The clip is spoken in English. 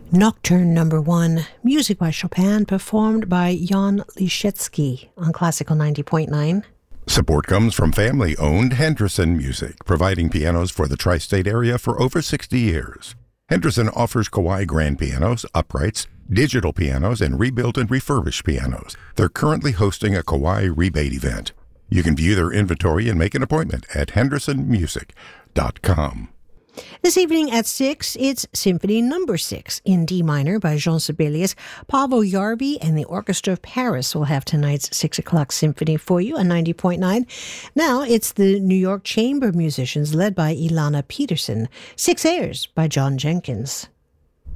Nocturne Number 1, music by Chopin, performed by Jan Liszewski on Classical 90.9. Support comes from family-owned Henderson Music, providing pianos for the tri-state area for over 60 years. Henderson offers Kawai grand pianos, uprights, digital pianos, and rebuilt and refurbished pianos. They're currently hosting a Kawai rebate event. You can view their inventory and make an appointment at hendersonmusic.com. This evening at 6, it's Symphony Number 6 in D minor by Jean Sibelius. Paavo Järvi and the Orchestra of Paris will have tonight's 6 o'clock symphony for you on 90.9. Now it's the New York Chamber Musicians led by Ilana Peterson. 6 airs by John Jenkins.